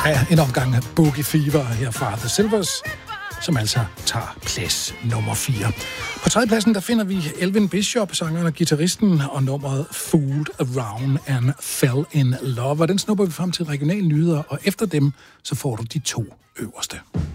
Ja, en omgang Boogie Fever her fra The Silvers, som altså tager plads nummer 4. På tredjepladsen der finder vi Elvin Bishop, sangeren og guitaristen, og nummeret Fooled Around and Fell in Love. Og den snupper vi frem til regionale nyheder, og efter dem så får du de 2 øverste.